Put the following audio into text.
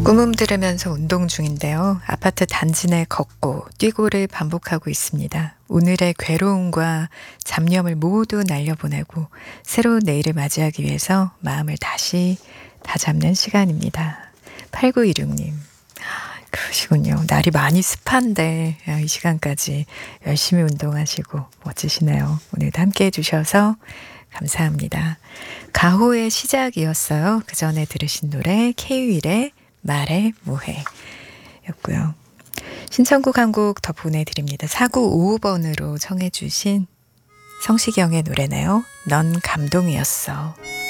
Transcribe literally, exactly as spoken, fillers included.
꿈음 들으면서 운동 중인데요. 아파트 단지 내 걷고 뛰고를 반복하고 있습니다. 오늘의 괴로움과 잡념을 모두 날려보내고 새로운 내일을 맞이하기 위해서 마음을 다시 다잡는 시간입니다. 팔구이육 님. 그러시군요. 날이 많이 습한데 이 시간까지 열심히 운동하시고 멋지시네요. 오늘도 함께 해주셔서 감사합니다. 가호의 시작이었어요. 그 전에 들으신 노래 케이윌의 말해 뭐해 였고요. 신청곡 한 곡 더 보내드립니다. 사구오오 번으로 청해 주신 성시경의 노래네요. 넌 감동이었어.